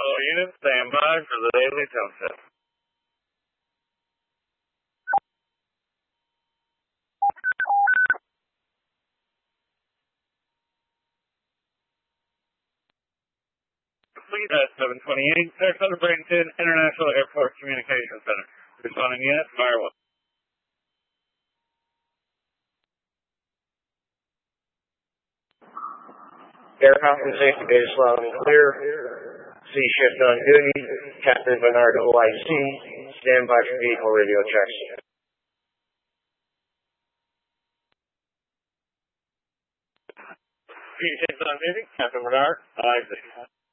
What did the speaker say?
All units stand by for the daily tone set. Fleet at 728, Sarasota Bradenton International Airport Communications Center. Responding units, fire one. Air House and Safety Base loud and clear. C shift on duty. Captain Bernard OIC. Stand by for vehicle radio checks. C shift on duty. Captain Bernard OIC.